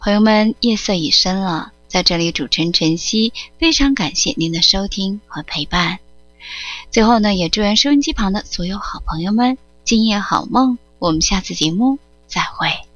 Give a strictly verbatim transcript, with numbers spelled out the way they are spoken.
朋友们，夜色已深了，在这里主持人晨曦非常感谢您的收听和陪伴。最后呢，也祝愿收音机旁的所有好朋友们今夜好梦，我们下次节目再会。